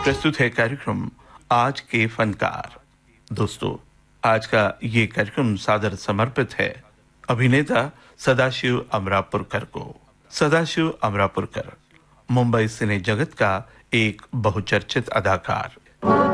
प्रस्तुत है कार्यक्रम आज के फनकार। दोस्तों, आज का ये कार्यक्रम सादर समर्पित है अभिनेता सदाशिव अमरापुरकर को। सदाशिव अमरापुरकर मुंबई सिने जगत का एक बहुचर्चित अदाकार।